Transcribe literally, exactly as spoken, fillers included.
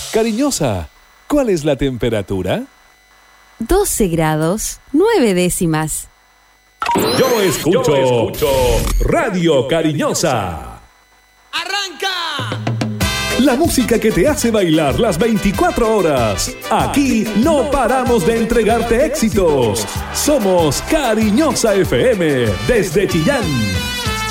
Cariñosa, ¿cuál es la temperatura? doce grados, nueve décimas. Yo escucho, Yo escucho Radio Cariñosa. ¡Arranca! La música que te hace bailar las veinticuatro horas. Aquí no paramos de entregarte éxitos. Somos Cariñosa F M desde Chillán.